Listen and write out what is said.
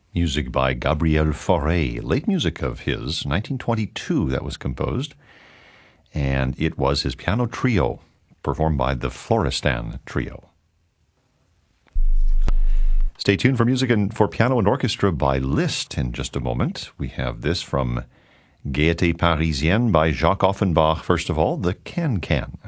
Music by Gabriel Fauré, late music of his, 1922 that was composed, and it was his piano trio, performed by the Florestan Trio. Stay tuned for music and for piano and orchestra by Liszt in just a moment. We have this from Gaieté Parisienne by Jacques Offenbach. First of all, the Can-Can.